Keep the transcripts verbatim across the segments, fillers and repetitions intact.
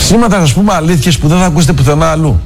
Σήμερα θα σας πούμε αλήθειες που δεν θα ακούσετε πουθενά αλλού.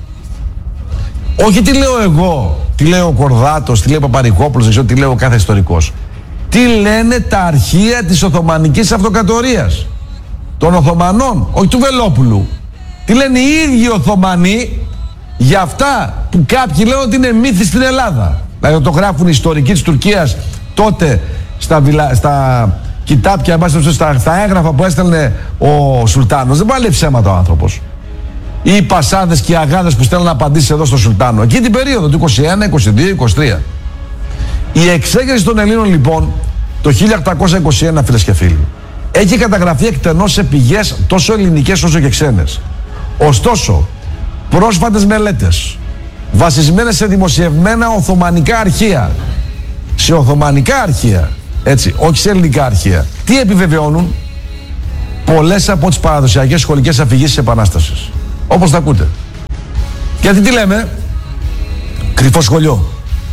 Όχι τι λέω εγώ, τι λέει ο Κορδάτος, τι λέει ο Παπαρικόπουλος, δεν ξέρω τι λέει ο κάθε ιστορικός. Τι λένε τα αρχεία της Οθωμανικής Αυτοκρατορίας, των Οθωμανών, όχι του Βελόπουλου. Τι λένε οι ίδιοι Οθωμανοί για αυτά που κάποιοι λένε ότι είναι μύθοι στην Ελλάδα. Δηλαδή το γράφουν οι ιστορικοί της Τουρκίας τότε στα, βιλα, στα κοιτάπια, στα, στα έγγραφα που έστελνε ο Σουλτάνος. Δεν πάει να λέει ψέματα ο άνθρωπος. Ή οι πασάδες και οι αγάδες που στέλνουν απαντήσεις εδώ στο Σουλτάνο. Εκεί την περίοδο του είκοσι ένα, είκοσι δύο, είκοσι τρία. Η εξέγερση των Ελλήνων λοιπόν το χίλια οκτακόσια είκοσι ένα, φίλες και φίλοι, έχει καταγραφεί εκτενώς σε πηγές τόσο ελληνικές όσο και ξένες. Ωστόσο, πρόσφατες μελέτες βασισμένες σε δημοσιευμένα οθωμανικά αρχεία, σε οθωμανικά αρχεία, έτσι, όχι σε ελληνικά αρχεία, τι επιβεβαιώνουν? Πολλές από τις παραδοσιακές σχολικές αφηγήσεις της Επανάστασης. Όπως τα ακούτε. Γιατί τι λέμε? Κρυφό σχολείο.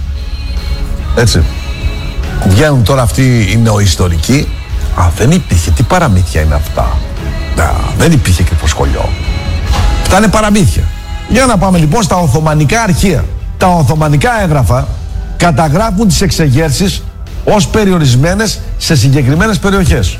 Έτσι. Βγαίνουν τώρα αυτοί οι νεοϊστορικοί. Α, δεν υπήρχε. Τι παραμύθια είναι αυτά? Α, δεν υπήρχε κρυφό σχολείο. Αυτά είναι παραμύθια. Για να πάμε λοιπόν στα οθωμανικά αρχεία. Τα οθωμανικά έγγραφα καταγράφουν τις εξεγέρσεις ως περιορισμένες σε συγκεκριμένες περιοχές.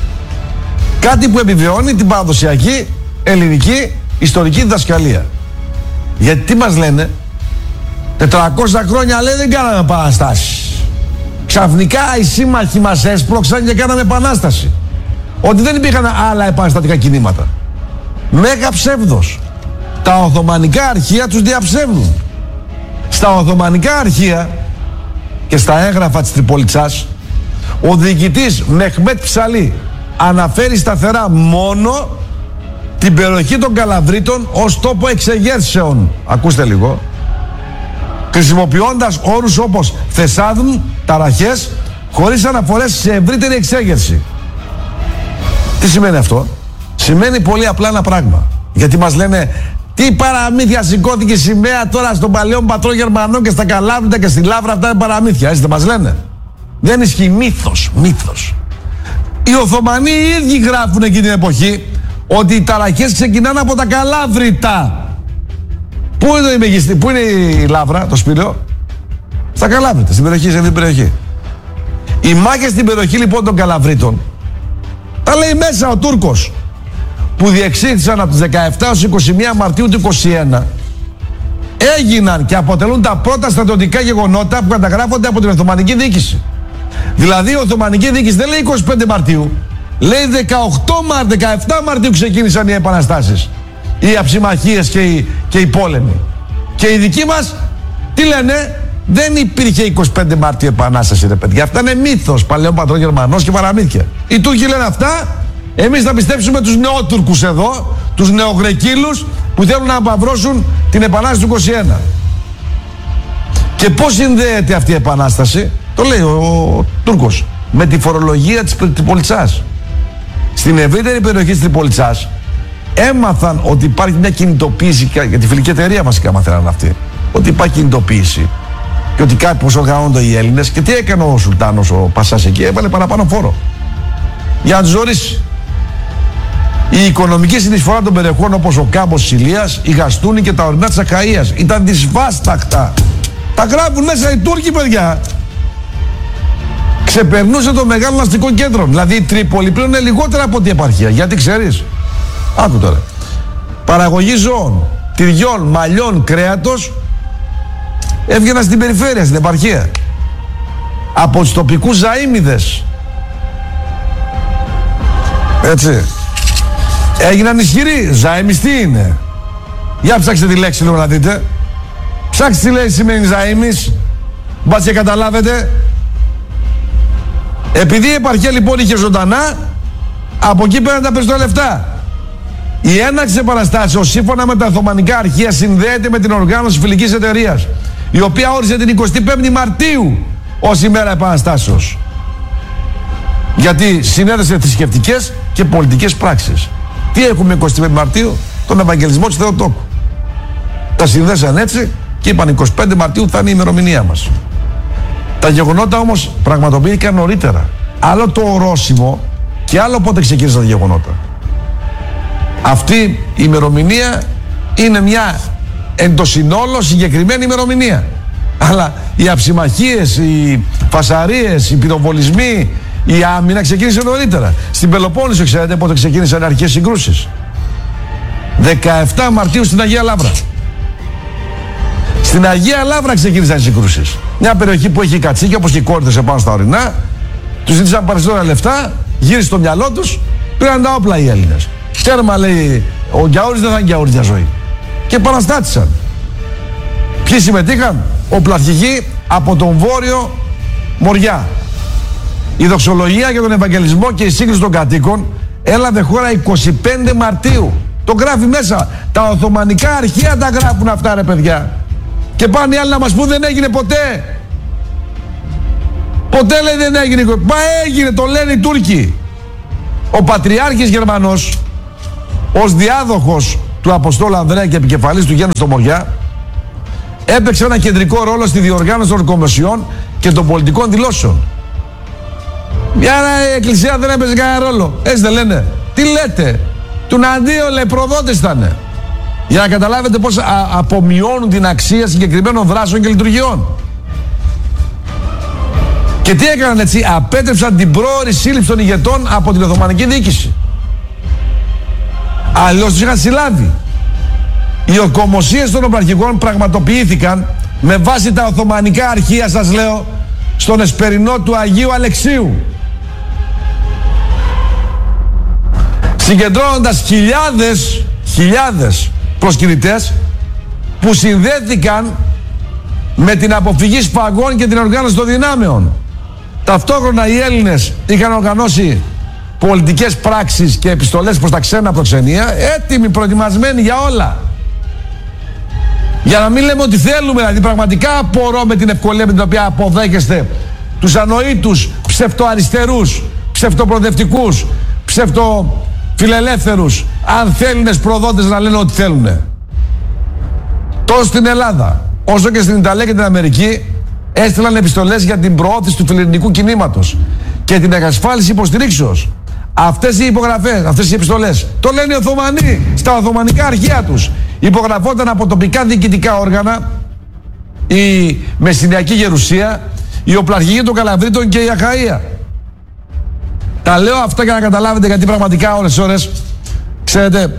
Κάτι που επιβεβαιώνει την παραδοσιακή ελληνική ιστορική διδασκαλία. Γιατί τι μας λένε? τετρακόσια χρόνια λέει δεν κάναμε επαναστάσεις. Ξαφνικά οι σύμμαχοι μας έσπρωξαν και κάναμε επανάσταση. Ότι δεν υπήρχαν άλλα επαναστατικά κινήματα. Μέγα ψεύδος. Τα οθωμανικά αρχεία τους διαψεύδουν. Στα οθωμανικά αρχεία και στα έγγραφα της Τριπολιτσάς, ο διοικητής Μεχμέτ Ψαλή αναφέρει σταθερά μόνο την περιοχή των Καλαβρίτων ως τόπο εξεγέρσεων. Ακούστε λίγο. Χρησιμοποιώντας όρους όπως Θεσάδουν, ταραχές, χωρίς αναφορές σε ευρύτερη εξέγερση. Τι σημαίνει αυτό? Σημαίνει πολύ απλά ένα πράγμα. Γιατί μας λένε τι παραμύθια σηκώθηκε η σημαία τώρα στον παλαιό πατρό Γερμανό και στα Καλάβρητα και στη Λαύρα, αυτά είναι παραμύθια. Έτσι δεν μας λένε? Δεν ισχύει. Μύθος, μύθος. Οι Οθωμανοί οι ίδιοι γράφουν εκείνη την εποχή ότι οι ταραχές ξεκινάνε από τα Καλάβρητα. Πού είναι η μεγιστή, πού είναι η Λαύρα, το Σπήλαιο? Στα Καλάβρητα, στην περιοχή, σε αυτή την περιοχή. Οι μάχες στην περιοχή λοιπόν των Καλαβρίτων, τα λέει μέσα ο Τούρκος, που διεξήχθησαν από τις δεκαεπτά έως είκοσι μία Μαρτίου του είκοσι ένα, έγιναν και αποτελούν τα πρώτα στρατιωτικά γεγονότα που καταγράφονται από την Οθωμανική Διοίκηση. Δηλαδή η Οθωμανική Διοίκηση δεν λέει είκοσι πέντε Μαρτίου, λέει δεκαοκτώ Μαρτίου, δεκαεπτά Μαρτίου ξεκίνησαν οι επαναστάσεις, οι αψημαχίες και οι, και οι πόλεμοι. Και οι δικοί μας τι λένε? Δεν υπήρχε είκοσι πέντε Μαρτίου επανάσταση, ρε παιδιά. Αυτά είναι μύθος, παλαιό πατρό Γερμανός και παραμύθια. Οι Τούρκοι λένε αυτά, εμείς θα πιστέψουμε τους νεότουρκους εδώ, τους νεογρεκύλους που θέλουν να απαυρώσουν την επανάσταση του είκοσι ένα. Και πώς συνδέεται αυτή η επανάσταση? Το λέει ο, ο Τούρκος. Με τη φορολογία της Τριπολιτσάς. Στην ευρύτερη περιοχή της Τριπολιτσάς έμαθαν ότι υπάρχει μια κινητοποίηση, για τη φιλική εταιρεία βασικά μαθαίναν αυτοί, ότι υπάρχει κινητοποίηση και ότι κάπως οργανώνονται οι Έλληνες. Και τι έκανε ο Σουλτάνος, ο Πασάς εκεί? Έβαλε παραπάνω φόρο για να τους ζωρίσει. Η οικονομική συνεισφορά των περιοχών όπως ο κάμπος της Ηλίας, η Γαστούνη και τα ορεινά της Αχαΐας ήταν δυσβάσταχτα. Τα γράφουν μέσα οι Τούρκοι, παιδιά. Ξεπερνούσε το μεγάλο αστικό κέντρο. Δηλαδή η Τρίπολη πλέον είναι λιγότερα από την επαρχία. Γιατί ξέρεις? Άκου τώρα. Παραγωγή ζώων, τυριών, μαλλιών, κρέατος έβγαιναν στην περιφέρεια, στην επαρχία. Από τους τοπικούς ζαΐμιδες. Έτσι. Έγιναν ισχυροί. Ζαΐμις τι είναι? Για ψάξτε τη λέξη λίγο να δείτε. Ψάξτε τι λέξη σημαίνει ζαΐμις. Μπας και καταλάβετε. Επειδή η επαρχία λοιπόν είχε ζωντανά, από εκεί πέραν τα περισσότερα λεφτά. Η έναρξη επαναστάσεως σύμφωνα με τα Οθωμανικά αρχεία συνδέεται με την οργάνωση φιλικής εταιρείας, η οποία όρισε την εικοστή πέμπτη Μαρτίου ως ημέρα επαναστάσεως. Γιατί συνέδεσε θρησκευτικές και πολιτικές πράξεις. Τι έχουμε εικοστή πέμπτη Μαρτίου? Τον Ευαγγελισμό της Θεοτόκου. Τα συνδέσαν έτσι και είπαν εικοστή πέμπτη Μαρτίου θα είναι η ημερομηνία μας. Τα γεγονότα όμως πραγματοποιήθηκαν νωρίτερα. Άλλο το ορόσημο και άλλο πότε ξεκίνησαν τα γεγονότα. Αυτή η ημερομηνία είναι μια εν το συνόλο συγκεκριμένη ημερομηνία. Αλλά οι αψιμαχίες, οι φασαρίες, οι πυροβολισμοί, η άμυνα ξεκίνησε νωρίτερα. Στην Πελοπόννησο, ξέρετε πότε ξεκίνησαν αρχές συγκρούσεις? δεκαεφτά Μαρτίου στην Αγία Λαύρα. Στην Αγία Λαύρα ξεκίνησαν οι συγκρούσεις. Μια περιοχή που έχει κατσίκια, όπως και οι κόρτες επάνω στα ορεινά. Τους ζήτησαν περισσότερα λεφτά, γύρισε στο μυαλό τους, πήραν τα όπλα οι Έλληνες. Τέρμα, λέει, ο Γκιαούρης δεν θα είναι Γκιαούρης για ζωή. Και επαναστάτησαν. Ποιοι συμμετείχαν? Οπλαρχηγοί από τον Βόρειο Μοριά. Η δοξολογία για τον Ευαγγελισμό και η σύγκριση των κατοίκων έλαβε χώρα εικοστή πέμπτη Μαρτίου. Το γράφει μέσα. Τα Οθωμανικά αρχεία τα γράφουν αυτά, ρε παιδιά. Και πάνε οι άλλοι να μας πούν δεν έγινε ποτέ. Ποτέ, λέει, δεν έγινε. Μα έγινε, το λένε οι Τούρκοι. Ο Πατριάρχης Γερμανός, ως διάδοχος του Αποστόλου Ανδρέα και επικεφαλής του γένους στο Μοριά, έπαιξε ένα κεντρικό ρόλο στη διοργάνωση των κομμεσιών και των πολιτικών δηλώσεων. Μια εκκλησία δεν έπαιζε κανένα ρόλο. Έτσι δεν λένε? Τι λέτε? Του αντίο, λέει, προδότες ήτανε. Για να καταλάβετε πώς α, απομειώνουν την αξία συγκεκριμένων δράσεων και λειτουργιών. Και τι έκαναν έτσι? Απέτρεψαν την πρόωρη σύλληψη των ηγετών από την Οθωμανική διοίκηση. Αλλιώς τους είχαν συλλάβει. Οι οκομοσίες των οπλαρχηγών πραγματοποιήθηκαν με βάση τα Οθωμανικά αρχεία, σας λέω, στον Εσπερινό του Αγίου Αλεξίου, συγκεντρώνοντας χιλιάδες χιλιάδες προσκυνητές που συνδέθηκαν με την αποφυγή σφαγών και την οργάνωση των δυνάμεων. Ταυτόχρονα οι Έλληνες είχαν οργανώσει πολιτικές πράξεις και επιστολές προς τα ξένα προξενία, έτοιμοι, προετοιμασμένοι για όλα. Για να μην λέμε ότι θέλουμε, δηλαδή πραγματικά απορώ με την ευκολία με την οποία αποδέχεστε τους ανοήτους ψευτοαριστερούς, ψευτοπροοδευτικούς, ψευτοφιλελεύθερους, αν θέλουνες προδότες να λένε ό,τι θέλουνε. Τόσο στην Ελλάδα όσο και στην Ιταλία και την Αμερική έστειλαν επιστολές για την προώθηση του φιλελληνικού κινήματος και την εξασφάλιση υποστηρίξεως. Αυτές οι υπογραφές, αυτές οι επιστολές, το λένε οι Οθωμανοί στα Οθωμανικά αρχεία τους. Υπογραφόταν από τοπικά διοικητικά όργανα, η Μεσσηνιακή Γερουσία, η Οπλαρχηγή των Καλαβρίτων και η Αχαΐα. Τα λέω αυτά για να καταλάβετε, γιατί πραγματικά όλες τις ώρες, ξέρετε,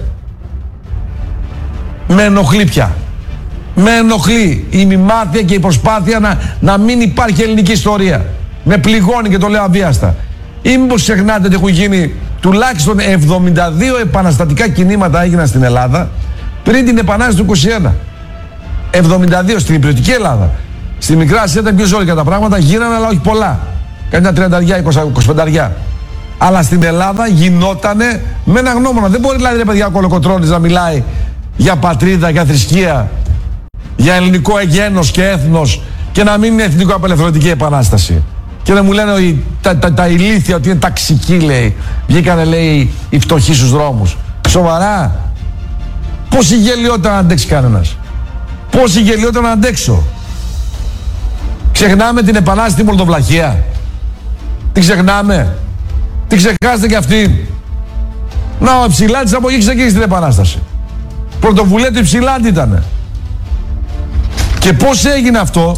με ενοχλεί πια. Με ενοχλεί η μημάθεια και η προσπάθεια να, να μην υπάρχει ελληνική ιστορία. Με πληγώνει και το λέω αβίαστα. Ή μήπως ξεχνάτε ότι έχουν γίνει τουλάχιστον εβδομήντα δύο επαναστατικά κινήματα έγιναν στην Ελλάδα πριν την Επανάσταση του είκοσι ένα. εβδομήντα δύο στην υπηρετική Ελλάδα. Στη Μικρά Ασία ήταν πιο ζώρικα τα πράγματα, γίνανε αλλά όχι πολλά. Κανένα τριάντα είκοσι πέντε. Αλλά στην Ελλάδα γινότανε με ένα γνώμονα. Δεν μπορεί δηλαδή, ρε παιδιά, ο Κολοκοτρώνης να μιλάει για πατρίδα, για θρησκεία, για ελληνικό γένος και έθνος και να μην είναι εθνικο-απελευθερωτική επανάσταση. Και να μου λένε ότι τα, τα, τα ηλίθια ότι είναι ταξικοί, λέει. Βγήκανε, λέει, οι φτωχοί στους δρόμους. Σοβαρά. Πόση γελιότητα να αντέξει κανένας? Πόση γελιότητα να αντέξω? Ξεχνάμε την επανάσταση στη Μολδοβλαχία? Την ξεχνάμε? Την ξεχάσετε κι αυτή? Να, ο Υψηλάντης από εκεί ξεκίνησε την επανάσταση. Πρωτοβουλία του Υψηλάντη ήτανε. Και πώς έγινε αυτό?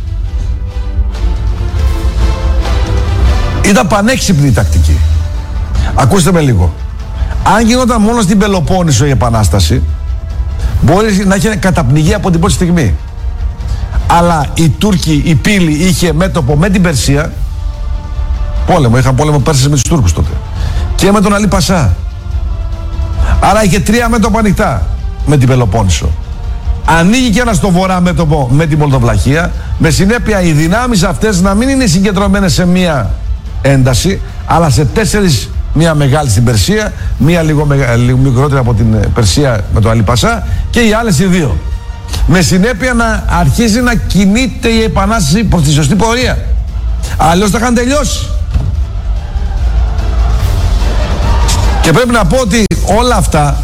Ήταν πανέξυπνη η τακτική. Ακούστε με λίγο. Αν γινόταν μόνο στην Πελοπόννησο η επανάσταση, μπορεί να είχε καταπνιγεί από την πρώτη στιγμή. Αλλά οι Τούρκοι, η πύλη είχε μέτωπο με την Περσία, πόλεμο, είχαν πόλεμο Πέρσες με τους Τούρκους τότε, και με τον Αλή Πασά. Άρα είχε τρία μέτωπα ανοιχτά με την Πελοπόννησο. Ανοίγει και ένα στο βορρά μέτωπο με τη Μολδοβλαχία, με συνέπεια οι δυνάμεις αυτές να μην είναι συγκεντρωμένες σε μία ένταση, αλλά σε τέσσερις, μία μεγάλη στην Περσία, μία λίγο, μεγα, λίγο μικρότερη από την Περσία με το Αλή Πασά και οι άλλες οι δύο. Με συνέπεια να αρχίζει να κινείται η επανάσταση προς τη σωστή πορεία. Αλλιώς θα είχαν τελειώσει. Και πρέπει να πω ότι όλα αυτά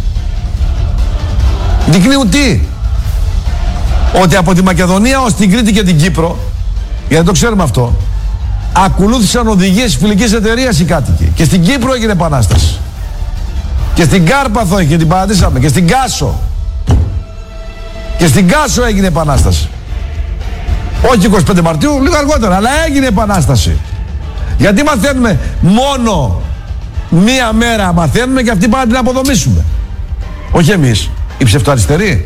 δεικνύουν τι? Ότι από τη Μακεδονία ως την Κρήτη και την Κύπρο, γιατί το ξέρουμε αυτό, ακολούθησαν οδηγίες της φιλικής εταιρείας οι κάτοικοι. Και στην Κύπρο έγινε επανάσταση. Και στην Κάρπαθο και την παρατήσαμε. Και στην Κάσο. Και στην Κάσο έγινε επανάσταση. Όχι εικοστή πέμπτη Μαρτίου, λίγο αργότερα, αλλά έγινε επανάσταση. Γιατί μαθαίνουμε μόνο μία μέρα, μαθαίνουμε και αυτή πάμε να την αποδομήσουμε. Όχι εμείς, οι ψευτοαριστεροί.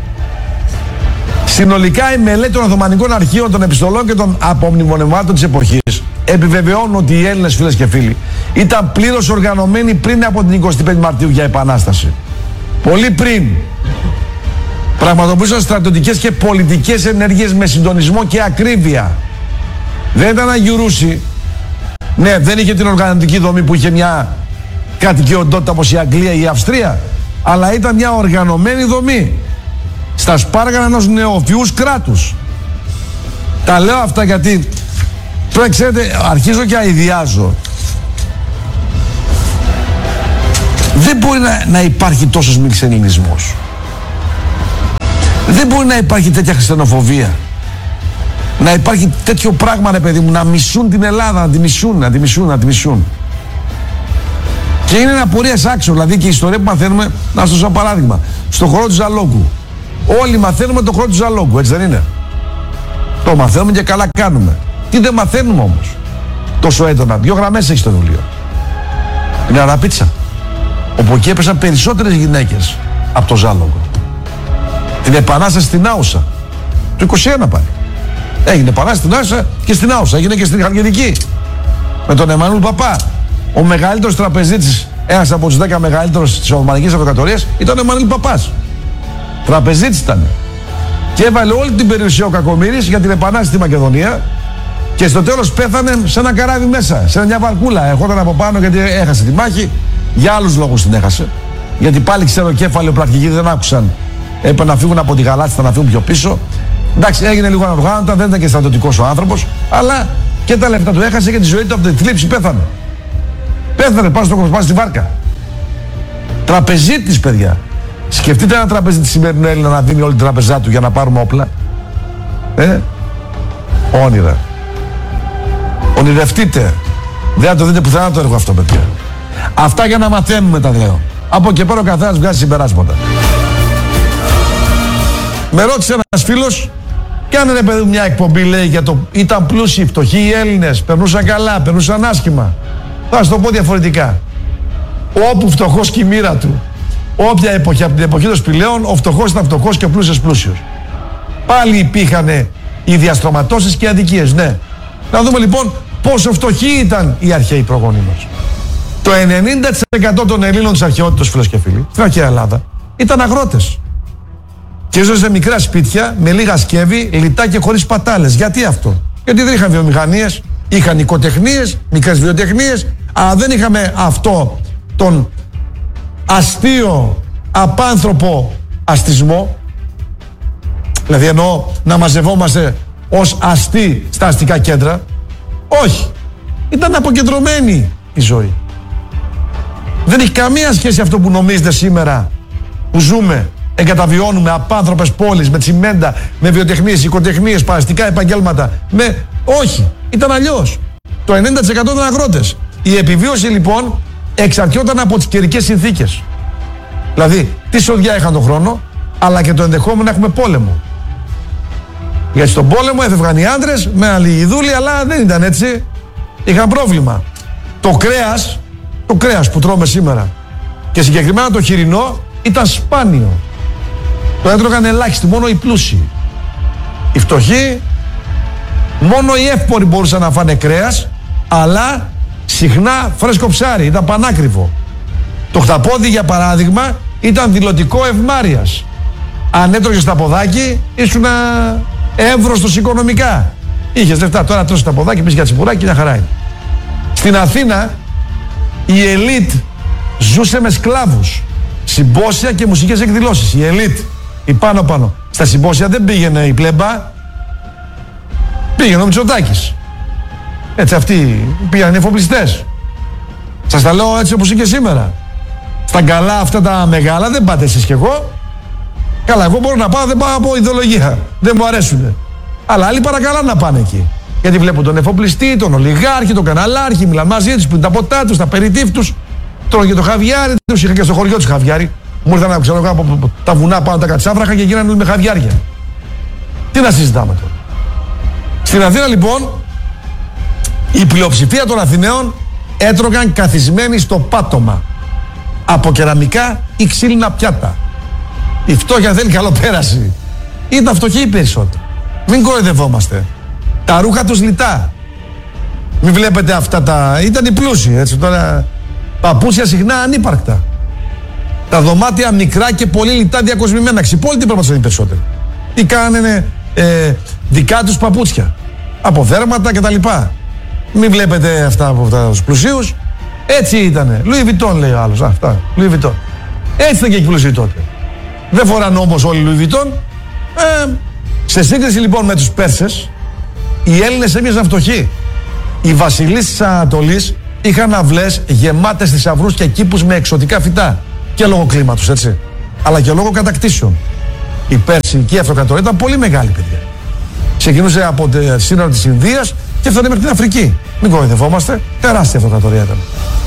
Συνολικά η μελέτη των Οθωμανικών αρχείων, των επιστολών και των απομνημονευμάτων της εποχής επιβεβαιώνουν ότι οι Έλληνες, φίλες και φίλοι, ήταν πλήρως οργανωμένοι πριν από την εικοστή πέμπτη Μαρτίου για επανάσταση. Πολύ πριν. Πραγματοποιούσαν στρατιωτικές και πολιτικές ενέργειες με συντονισμό και ακρίβεια. Δεν ήταν αγιουρούσι. Ναι, δεν είχε την οργανωτική δομή που είχε μια κρατική οντότητα όπως η Αγγλία ή η Αυστρία, αλλά ήταν μια οργανωμένη δομή στα σπάργανα ενός νεοφυούς κράτους. Τα λέω αυτά γιατί τώρα ξέρετε, αρχίζω και αηδιάζω. Δεν μπορεί να, να υπάρχει τόσος μιξελληνισμός. Δεν μπορεί να υπάρχει τέτοια χριστιανοφοβία. Να υπάρχει τέτοιο πράγμα, ρε παιδί μου, να μισούν την Ελλάδα, να τη μισούν, να τη μισούν, να τη μισούν. Και είναι ένα πορείας άξιο, δηλαδή και η ιστορία που μαθαίνουμε, να σας δώσω ένα παράδειγμα. Στο χώρο του Ζαλόγκου. Όλοι μαθαίνουμε το χώρο του Ζαλόγκου, έτσι δεν είναι? Το μαθαίνουμε και καλά κάνουμε. Τι δεν μαθαίνουμε όμως τόσο έντονα? Δύο γραμμές έχει στο βιβλίο. Είναι Αραπίτσα. Όπου εκεί έπεσαν περισσότερες γυναίκες από το Ζάλογο. Την επανάσταση στην Άουσα. Το είκοσι ένα πάλι. Έγινε επανάσταση στην Άουσα και στην Άουσα. Έγινε και στην Χαλκιδική. Με τον Εμμανουήλ Παπά. Ο μεγαλύτερος τραπεζίτης, ένας από τους δέκα μεγαλύτερους της Οθωμανικής Αυτοκρατορίας, ήταν ο Εμμανουήλ Παπάς. Τραπεζίτης ήταν. Και έβαλε όλη την περιουσία ο Κακομοίρης για την επανάσταση στη Μακεδονία. Και στο τέλος πέθανε σε ένα καράβι μέσα, σε μια βαρκούλα. Ερχόταν από πάνω γιατί έχασε τη μάχη. Για άλλους λόγους την έχασε. Γιατί πάλι ξεροκέφαλοι πρακτικοί δεν άκουσαν. Έπρεπε να φύγουν από τη Γαλάτιστα, να φύγουν πιο πίσω. Εντάξει, έγινε λίγο ανοργάνωτα, δεν ήταν και στρατιωτικός ο άνθρωπος. Αλλά και τα λεφτά του έχασε και τη ζωή του από τη θλίψη πέθανε. Πέθανε πάνω στο κομμάτι στη βάρκα. Τραπεζίτης, παιδιά. Σκεφτείτε ένα τραπεζίτη σημερινό Έλληνα να δίνει όλη την τραπεζά του για να πάρουμε όπλα. Ε, όνειρα. Ονειρευτείτε. Δεν θα το δείτε πουθενά το έργο αυτό, παιδιά. Αυτά για να μαθαίνουμε, τα λέω. Από και πέρα ο καθένας βγάζει συμπεράσματα. Με ρώτησε ένας φίλος, κάνε ρε παιδί μια εκπομπή, λέει, για το ήταν πλούσιοι, φτωχοί οι Έλληνες, περνούσαν καλά, περνούσαν άσχημα. Θα σου το πω διαφορετικά. Όπου φτωχός και η μοίρα του, όποια εποχή, από την εποχή των σπηλαίων, ο φτωχός ήταν φτωχός και ο πλούσιος πλούσιος. Πάλι υπήρχαν οι διαστρωματώσεις και οι αδικίες, ναι. Να δούμε λοιπόν πόσο φτωχοί ήταν οι αρχαίοι προγόνοι μας. Το ενενήντα τοις εκατό των Ελλήνων της αρχαιότητας, φίλες και φίλοι, στην αρχαία Ελλάδα, ήταν αγρότες. Και ζούσαν σε μικρά σπίτια, με λίγα σκεύη, λιτά και χωρίς πατάλες. Γιατί αυτό? Γιατί δεν είχαν βιομηχανίες, είχαν οικοτεχνίες, μικρές βιοτεχνίες, αλλά δεν είχαμε αυτό τον αστείο, απάνθρωπο αστισμό. Δηλαδή εννοώ να μαζευόμαστε ως αστεί στα αστικά κέντρα. Όχι. Ήταν αποκεντρωμένη η ζωή. Δεν έχει καμία σχέση αυτό που νομίζετε σήμερα που ζούμε, εγκαταβιώνουμε απάνθρωπες πόλεις με τσιμέντα, με βιοτεχνίες, οικοτεχνίες, παραστικά επαγγέλματα. Με... Όχι. Ήταν αλλιώς. Το ενενήντα τοις εκατό ήταν αγρότες. Η επιβίωση λοιπόν εξαρτιόταν από τις καιρικές συνθήκες. Δηλαδή, τι σοδιά είχαν τον χρόνο, αλλά και το ενδεχόμενο να έχουμε πόλεμο. Γιατί στον πόλεμο έφευγαν οι άντρες με ένα λιγιδούλι, αλλά δεν ήταν έτσι. Είχαν πρόβλημα. Το κρέας, το κρέας που τρώμε σήμερα και συγκεκριμένα το χοιρινό ήταν σπάνιο. Το έτρωγαν ελάχιστοι, μόνο οι πλούσιοι. Οι φτωχοί, μόνο οι εύποροι μπορούσαν να φάνε κρέας, αλλά συχνά φρέσκο ψάρι, ήταν πανάκριβο. Το χταπόδι, για παράδειγμα, ήταν δηλωτικό ευμάρειας. Αν έτρωγες τα ποδάκι, ήσουν εύρωστος οικονομικά. Είχες λεφτά, τώρα τρως τα ποδάκι, πεις για τσιπουράκι, μια χαρά είναι. Στην Αθήνα, η ελίτ ζούσε με σκλάβους, συμπόσια και μουσικές εκδηλώσεις. Η ελίτ, η πάνω-πάνω. Στα συμπόσια δεν πήγαινε η πλέμπα, πήγαινε ο Μητσοτάκης. Έτσι αυτοί πήγαν οι εφοπλιστές. Σας τα λέω έτσι όπως είναι και σήμερα. Στα καλά αυτά τα μεγάλα δεν πάτε εσείς και εγώ. Καλά, εγώ μπορώ να πάω, δεν πάω από ιδεολογία. Δεν μου αρέσουνε. Αλλά άλλοι παρακαλά να πάνε εκεί. Γιατί βλέπουν τον εφοπλιστή, τον ολιγάρχη, τον καναλάρχη, μιλάνε μαζί τους, πίνουν τα ποτά τους, τα περιτύφ τους. Τρώγε το χαβιάρι, τους είχα και στο χωριό τους χαβιάρι. Μου ήρθαν να ξέρω από τα βουνά πάνω τα κατσάβραχα και γίνανε με χαβιάρια. Τι να συζητάμε τώρα. Στην Αθήνα λοιπόν, η πλειοψηφία των Αθηναίων έτρωγαν καθισμένοι στο πάτωμα. Από κεραμικά ή ξύλινα πιάτα. Η φτώχεια θέλει καλοπέραση. Ήταν φτωχοί οι περισσότεροι. Μην κοροϊδευόμαστε. Τα ρούχα τους λιτά. Μην βλέπετε αυτά τα... Ήταν οι πλούσιοι, έτσι τώρα. Παπούσια συχνά ανύπαρκτα. Τα δωμάτια μικρά και πολύ λιτά διακοσμημένα. Ξυπόλυτοι πρέπει να είναι περισσότεροι. Ή κάνανε ε, δικά τους παπούτσια. Από δέρματα κτλ. Μην βλέπετε αυτά από τους πλουσίους. Έτσι ήτανε. Λουί Βιτόν λέει ο άλλος. Αυτά. Λουί Βιτόν. Έτσι ήταν και οι πλούσιοι τότε. Δεν φοράνε όμως όλοι Λουί Βιτόν. Ε, σε σύγκριση λοιπόν με τους Πέρσες, οι Έλληνες έμοιαζαν φτωχοί. Οι βασιλείς της Ανατολής είχαν αυλές γεμάτες θησαυρούς και κήπους με εξωτικά φυτά. Και λόγω κλίματος, έτσι. Αλλά και λόγω κατακτήσεων. Η Περσική Αυτοκρατορία ήταν πολύ μεγάλη, παιδιά. Ξεκινούσε από τη σύνορα της Ινδίας και έφτανε μέχρι την Αφρική. Μην κοροϊδευόμαστε, τεράστια Αυτοκρατορία ήταν.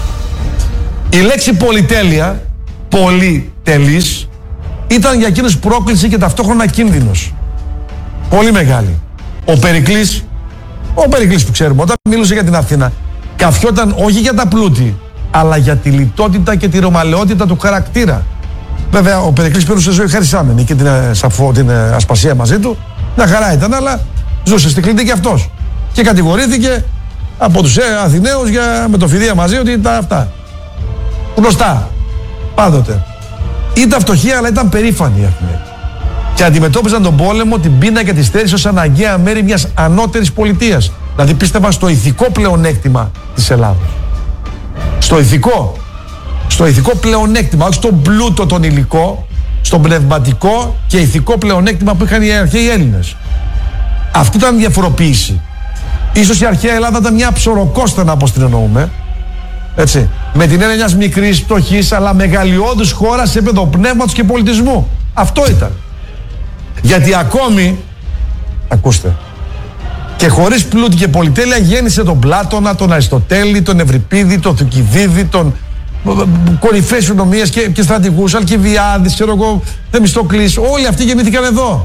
Η λέξη πολυτέλεια, πολυτελής, ήταν για εκείνους πρόκληση και ταυτόχρονα κίνδυνος. Πολύ μεγάλη. Ο Περικλής, ο Περικλής που ξέρουμε, όταν μίλησε για την Αθήνα, καφιόταν όχι για τα πλούτη, αλλά για τη λιτότητα και τη ρωμαλαιότητα του χαρακτήρα. Βέβαια, ο Περικλής πήρουσε ζωή χαρισάμενη και την, σαφώ, την ασπασία μαζί του. Μια χαρά ήταν, αλλά ζούσε στη Κλίντη και αυτός. Και κατηγορήθηκε από τους Αθηναίους για, με το φιδία μαζί ότι ήταν αυτά. Γνωστά. Πάντοτε. Ήταν φτωχοί, αλλά ήταν περήφανοι οι Αθηναίοι. Και αντιμετώπιζαν τον πόλεμο, την πείνα και τη στέρηση ως αναγκαία μέρη μιας ανώτερης πολιτείας. Δηλαδή πίστευαν στο ηθικό πλεονέκτημα της Ελλάδος. Στο ηθικό. Στο ηθικό πλεονέκτημα, όχι στον πλούτο τον υλικό, στον πνευματικό και ηθικό πλεονέκτημα που είχαν οι αρχαίοι Έλληνες. Αυτή ήταν η διαφοροποίηση. Ίσως η αρχαία Ελλάδα ήταν μια ψωροκόστανα, όπως την εννοούμε. Έτσι. Με την έννοια μιας μικρής, φτωχής, αλλά μεγαλειώδους χώρας σε επίπεδο πνεύματος και πολιτισμού. Αυτό ήταν. Γιατί ακόμη, ακούστε, και χωρίς πλούτη και πολυτέλεια γέννησε τον Πλάτωνα, τον Αριστοτέλη, τον Ευρυπίδη, τον Θουκυδίδη, τον κορυφαίες οικονομίες και, και στρατηγούς, Αλκιβιάδης, ξέρω εγώ, Θεμιστοκλής. Όλοι αυτοί γεννήθηκαν εδώ.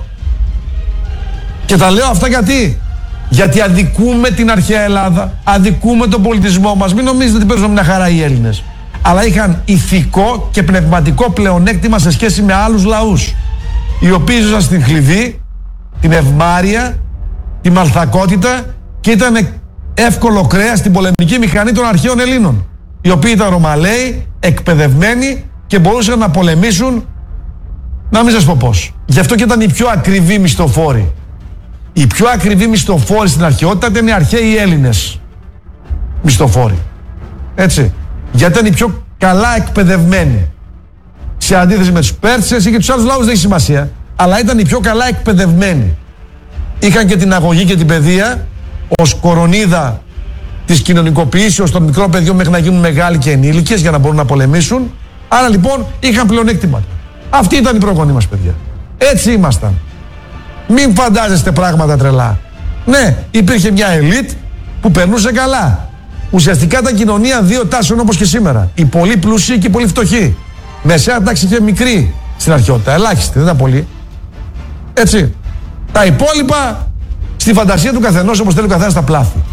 Και τα λέω αυτά γιατί. Γιατί αδικούμε την αρχαία Ελλάδα, αδικούμε τον πολιτισμό μας. Μην νομίζετε ότι παίζουν μια χαρά οι Έλληνες. Αλλά είχαν ηθικό και πνευματικό πλεονέκτημα σε σχέση με άλλους λαούς. Οι οποίοι ζούσαν στην χλειδί, την ευμάρεια, τη μαλθακότητα και ήταν εύκολο κρέας στην πολεμική μηχανή των αρχαίων Ελλήνων. Οι οποίοι ήταν ρωμαλαίοι, εκπαιδευμένοι και μπορούσαν να πολεμήσουν, να μην σας πω πώς. Γι' αυτό και ήταν οι πιο ακριβοί μισθοφόροι. Οι πιο ακριβοί μισθοφόροι στην αρχαιότητα ήταν οι αρχαίοι Έλληνες μισθοφόροι. Έτσι. Γιατί ήταν οι πιο καλά εκπαιδευμένοι. Σε αντίθεση με τους Πέρσες ή και τους άλλους λαούς δεν έχει σημασία. Αλλά ήταν οι πιο καλά εκπαιδευμένοι. Είχαν και την αγωγή και την παιδεία ως κορονίδα της κοινωνικοποιήσεως των μικρών παιδιών μέχρι να γίνουν μεγάλοι και ενήλικες για να μπορούν να πολεμήσουν. Άρα λοιπόν είχαν πλεονέκτηματα. Αυτή ήταν η προγονή μας, παιδιά. Έτσι ήμασταν. Μην φαντάζεστε πράγματα τρελά. Ναι, υπήρχε μια ελίτ που περνούσε καλά. Ουσιαστικά ήταν κοινωνία δύο τάσεων όπως και σήμερα. Οι πολύ πλούσιοι και οι πολύ φτωχοί. Μεσαία τάξη και μικρή στην αρχαιότητα. Ελάχιστη, δεν ήταν πολύ. Έτσι. Τα υπόλοιπα στη φαντασία του καθενός, όπως θέλει ο καθένας, τα πλάθη.